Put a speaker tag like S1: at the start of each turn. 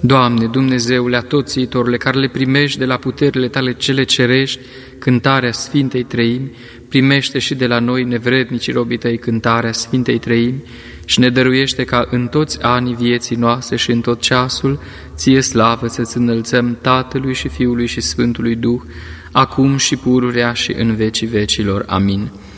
S1: Doamne, Dumnezeule Atotțiitorule, care le primești de la puterile Tale cele cerești, cântarea Sfintei Treimi, primește și de la noi, nevrednicii robii Tăi, cântarea Sfintei Treimi și ne dăruiește ca în toți anii vieții noastre și în tot ceasul, Ție slavă să-Ți înălțăm Tatălui și Fiului și Sfântului Duh, acum și pururea și în vecii vecilor. Amin.